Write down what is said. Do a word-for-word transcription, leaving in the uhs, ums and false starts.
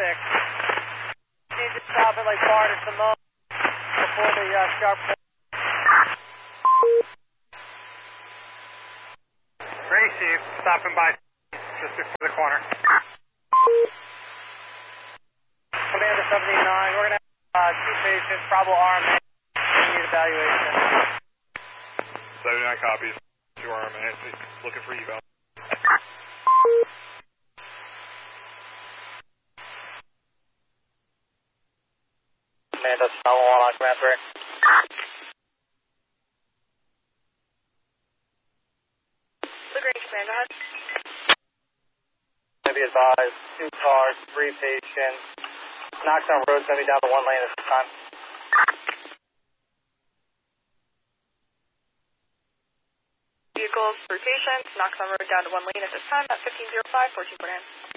six. Need to stop at like Bart or Simone before the uh, sharp corner. Gracie, stopping by just before the corner. Commander seventy-nine, we're going to have uh, two patients, probable R M A. We need evaluation. seventy-nine copies. Two R M A. Looking for eval. Amanda, Snow one on command three. The Green Command, go ahead. Going to be advised, two cars, three patients. Knoxdown Road's going to be down to one lane at this time. Vehicles, three patients, Knoxdown Road down to one lane at this time at fifteen oh five, fourteen point nine.